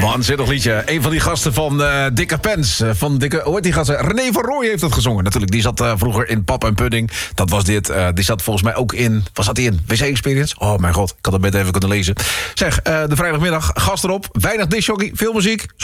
Waanzinnig liedje. Een van die gasten van Dikke Pens. Hoe heet die gasten? René van Rooij heeft dat gezongen. Natuurlijk, die zat vroeger in Pap en Pudding. Dat was dit. Die zat volgens mij ook in... Wat zat hij in? WC Experience? Oh mijn god, ik had het net even kunnen lezen. Zeg, de vrijdagmiddag, gast erop. Weinig discjockey, veel muziek.